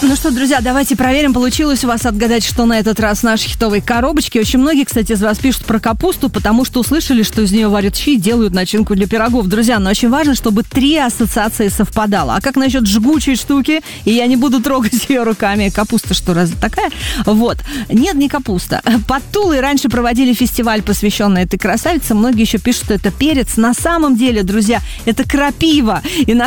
Ну что, друзья, давайте проверим, получилось у вас отгадать, что на этот раз в нашей хитовой коробочке. Очень многие, кстати, из вас пишут про капусту, потому что услышали, что из нее варят щи и делают начинку для пирогов. Друзья, но очень важно, чтобы 3 ассоциации совпадало. А как насчет жгучей штуки? И я не буду трогать ее руками. Капуста что, разве такая? Вот. Нет, не капуста. Под Тулой раньше проводили фестиваль, посвященный этой красавице. Многие еще пишут, что это перец. На самом деле, друзья, это крапива. И